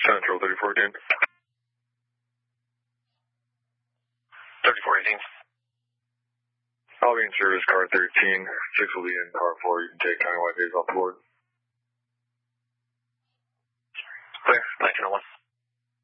Central 3418. 3418. I'll be in service car 13. 6 will be in car 4. You can take countywide days off the board. Clear. 1901.